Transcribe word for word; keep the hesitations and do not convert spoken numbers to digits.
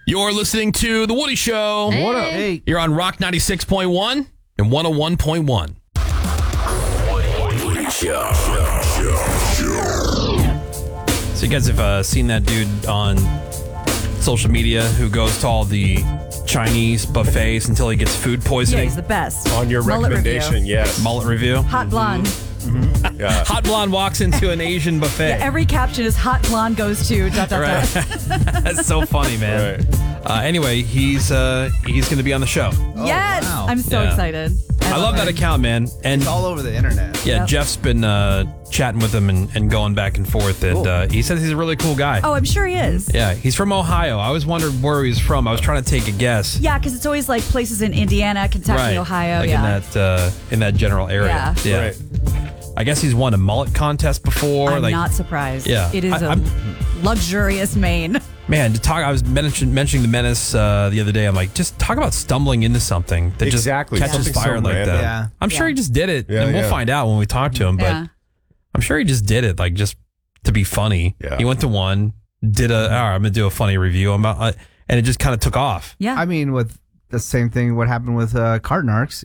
You're listening to The Woody Show. Hey. What up? Hey. You're on Rock ninety-six point one and one oh one point one. Woody Show. So you guys have uh, seen that dude on social media who goes to all the Chinese buffets until he gets food Yeah, poisoning? he's the best. On your Mullet recommendation, review. yes. Mullet review. Hot blonde. Yeah. Hot blonde walks into an Asian buffet. Yeah, every caption is hot blonde goes to dot dot Right. dot. That's so funny, man. Right. Uh, anyway, he's uh, he's going to be on the show. Yes, wow. I'm so Yeah. excited. I love that it. account, man. And It's all over the internet. yeah, Yep. Jeff's been uh, chatting with him and, and going back and forth, and Cool. uh, he says he's a really cool guy. Oh, I'm sure he is. Yeah, he's from Ohio. I always wondered where he was from. I was trying to take a guess. Yeah, because it's always like places in Indiana, Kentucky, Right, Ohio. like yeah. in that uh, in that general area. Yeah. Right. I guess he's won a mullet contest before. I'm like, not surprised. Yeah. It is I- a I'm- luxurious mane. man, to talk. I was mention, mentioning the Menace uh, the other day. I'm like, just talk about stumbling into something that Exactly. just catches Something so fire like random. that. Yeah. I'm sure Yeah. he just did it, Yeah, and we'll yeah. find out when we talk to him. But Yeah. I'm sure he just did it, like just to be funny. Yeah. He went to one, did a. All right, I'm gonna do a funny review. I'm about, uh, and it just kind of took off. Yeah. I mean, with the same thing, what happened with uh, Cardinarks,